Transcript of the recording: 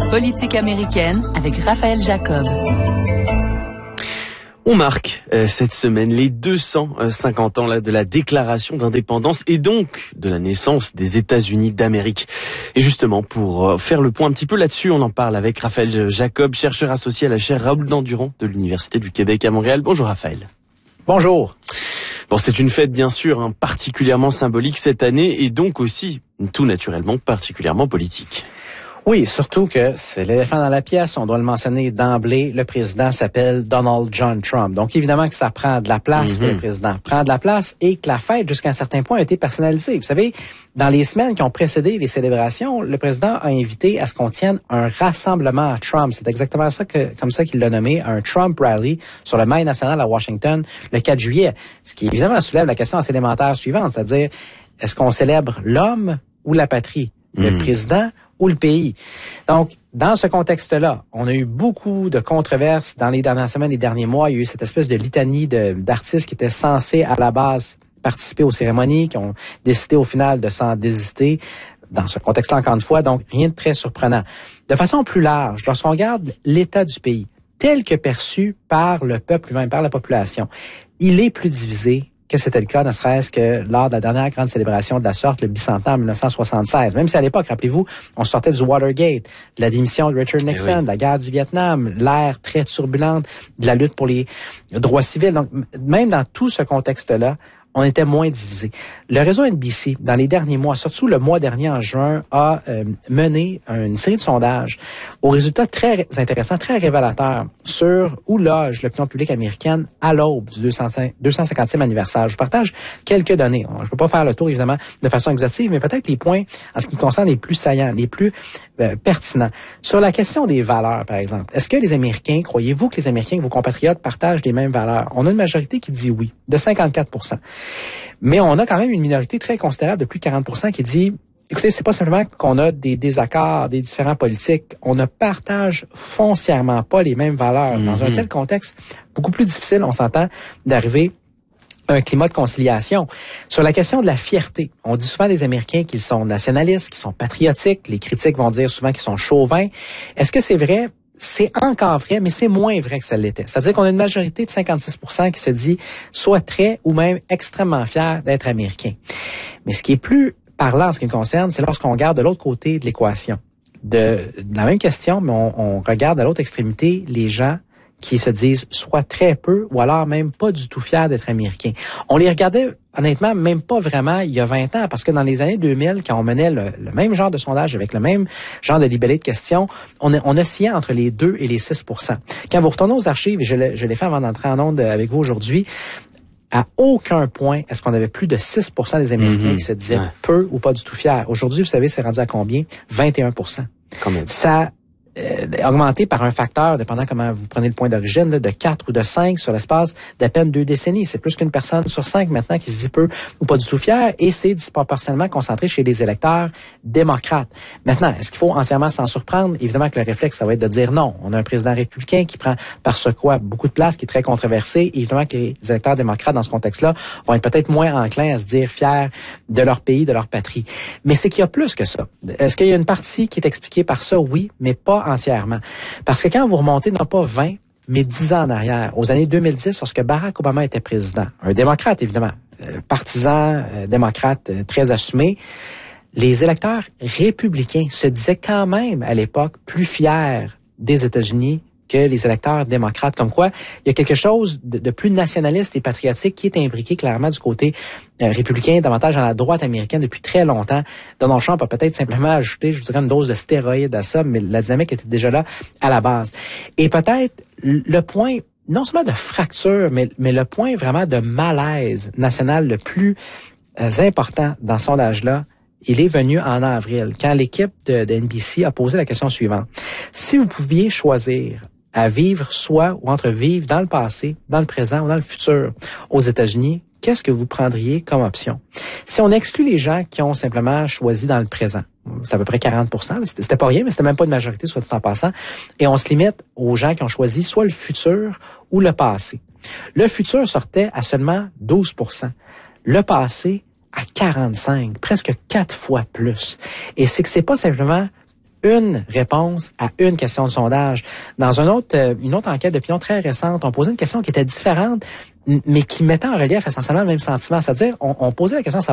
Politique américaine avec Raphaël Jacob. On marque cette semaine les 250 ans de la déclaration d'indépendance et donc de la naissance des États-Unis d'Amérique. Et justement, pour faire le point un petit peu là-dessus, on en parle avec Raphaël Jacob, chercheur associé à la chaire Raoul Dandurand de l'Université du Québec à Montréal. Bonjour Raphaël. Bonjour. Bon, c'est une fête bien sûr particulièrement symbolique cette année et donc aussi, tout naturellement, particulièrement politique. Oui, surtout que c'est l'éléphant dans la pièce, on doit le mentionner d'emblée, le président s'appelle Donald John Trump. Donc évidemment que ça prend de la place, que le président prend de la place et que la fête jusqu'à un certain point a été personnalisée. Vous savez, dans les semaines qui ont précédé les célébrations, le président a invité à ce qu'on tienne un rassemblement à Trump. C'est exactement ça comme ça qu'il l'a nommé, un Trump Rally sur le Mail national à Washington le 4 juillet. Ce qui évidemment soulève la question assez élémentaire suivante, c'est-à-dire est-ce qu'on célèbre l'homme ou la patrie, le président ou le pays. Donc, dans ce contexte-là, on a eu beaucoup de controverses dans les dernières semaines, les derniers mois. Il y a eu cette espèce de litanie d'artistes qui étaient censés à la base participer aux cérémonies, qui ont décidé au final de s'en désister dans ce contexte-là, encore une fois. Donc, rien de très surprenant. De façon plus large, lorsqu'on regarde l'état du pays, tel que perçu par le peuple lui-même, par la population, il est plus divisé que c'était le cas, ne serait-ce que lors de la dernière grande célébration de la sorte, le bicentenaire en 1976. Même si à l'époque, rappelez-vous, on sortait du Watergate, de la démission de Richard Nixon, de la guerre du Vietnam, l'ère très turbulente de la lutte pour les droits civils. Donc, même dans tout ce contexte-là, on était moins divisé. Le réseau NBC, dans les derniers mois, surtout le mois dernier en juin, a mené une série de sondages aux résultats très intéressants, très révélateurs sur où loge l'opinion publique américaine à l'aube du 250e anniversaire. Je vous partage quelques données. Je ne peux pas faire le tour, évidemment, de façon exhaustive, mais peut-être les points, en ce qui me concerne, les plus saillants, les plus pertinents. Sur la question des valeurs, par exemple, est-ce que les Américains, croyez-vous que les Américains, vos compatriotes, partagent les mêmes valeurs? On a une majorité qui dit oui, de 54%. Mais on a quand même une minorité très considérable de plus de 40% qui dit, écoutez, c'est pas simplement qu'on a des désaccords, des différends politiques, on ne partage foncièrement pas les mêmes valeurs. Dans un tel contexte, beaucoup plus difficile, on s'entend, d'arriver à un climat de conciliation. Sur la question de la fierté, on dit souvent des Américains qu'ils sont nationalistes, qu'ils sont patriotiques, les critiques vont dire souvent qu'ils sont chauvins. Est-ce que c'est vrai? C'est encore vrai, mais c'est moins vrai que ça l'était. C'est-à-dire qu'on a une majorité de 56% qui se dit soit très ou même extrêmement fier d'être américain. Mais ce qui est plus parlant en ce qui me concerne, c'est lorsqu'on regarde de l'autre côté de l'équation. De la même question, mais on regarde à l'autre extrémité les gens qui se disent soit très peu ou alors même pas du tout fiers d'être américains. On les regardait honnêtement même pas vraiment il y a 20 ans parce que dans les années 2000, quand on menait le même genre de sondage avec le même genre de libellé de questions, on oscillait entre les 2 et les 6%. Quand vous retournez aux archives, et je l'ai fait avant d'entrer en onde avec vous aujourd'hui, à aucun point est-ce qu'on avait plus de 6% des Américains qui se disaient peu ou pas du tout fiers. Aujourd'hui, vous savez, c'est rendu à combien? 21%. Quand même. Ça augmenté par un facteur, dépendant comment vous prenez le point d'origine, de 4 ou de 5 sur l'espace d'à peine 2 décennies. C'est plus qu'une personne sur 5 maintenant qui se dit peu ou pas du tout fier, et c'est disproportionnellement concentré chez les électeurs démocrates. Maintenant, est-ce qu'il faut entièrement s'en surprendre? Évidemment que le réflexe, ça va être de dire non. On a un président républicain qui prend par ce quoi beaucoup de place, qui est très controversé. Évidemment que les électeurs démocrates, dans ce contexte-là, vont être peut-être moins enclins à se dire fiers de leur pays, de leur patrie. Mais c'est qu'il y a plus que ça. Est-ce qu'il y a une partie qui est expliquée par ça? Oui, mais pas entièrement. Parce que quand vous remontez, non pas 20, mais 10 ans en arrière, aux années 2010, lorsque Barack Obama était président, un démocrate évidemment, partisan, démocrate très assumé, les électeurs républicains se disaient quand même à l'époque plus fiers des États-Unis que les électeurs démocrates. Comme quoi, il y a quelque chose de plus nationaliste et patriotique qui est imbriqué clairement du côté républicain, davantage dans la droite américaine depuis très longtemps. Donald Trump a peut-être simplement ajouté, je dirais, une dose de stéroïdes à ça, mais la dynamique était déjà là à la base. Et peut-être le point, non seulement de fracture, mais le point vraiment de malaise national le plus important dans ce sondage-là, il est venu en avril, quand l'équipe de NBC a posé la question suivante. Si vous pouviez choisir à vivre soit ou entre vivre dans le passé, dans le présent ou dans le futur aux États-Unis, qu'est-ce que vous prendriez comme option? Si on exclut les gens qui ont simplement choisi dans le présent, c'est à peu près 40%, c'était pas rien, mais c'était même pas une majorité, soit tout en passant, et on se limite aux gens qui ont choisi soit le futur ou le passé. Le futur sortait à seulement 12%. Le passé à 45, presque 4 fois plus. Et c'est que c'est pas simplement une réponse à une question de sondage. Dans une autre enquête d'opinion très récente, on posait une question qui était différente, mais qui mettait en relief essentiellement le même sentiment. C'est-à-dire, on posait la question